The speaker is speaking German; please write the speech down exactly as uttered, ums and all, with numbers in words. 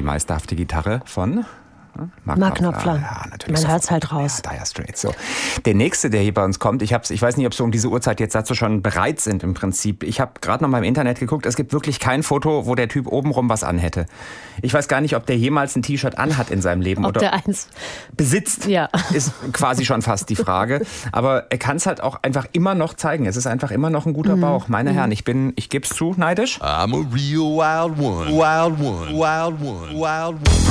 meisterhafte Gitarre von Mark, Mark Knopfler. Ja, natürlich. Man hört es halt raus. Ja, Dire Straits. So. Der nächste, der hier bei uns kommt, ich, hab's, ich weiß nicht, ob Sie um diese Uhrzeit jetzt dazu schon bereit sind im Prinzip. Ich habe gerade noch mal im Internet geguckt, es gibt wirklich kein Foto, wo der Typ obenrum was anhätte. Ich weiß gar nicht, ob der jemals ein T-Shirt anhat in seinem Leben ob oder der eins besitzt, ja. ist quasi schon fast die Frage. Aber er kann es halt auch einfach immer noch zeigen. Es ist einfach immer noch ein guter mhm. Bauch. Meine mhm. Herren, ich bin, ich gebe es zu, neidisch. I'm a real wild one, wild one, wild one, wild one.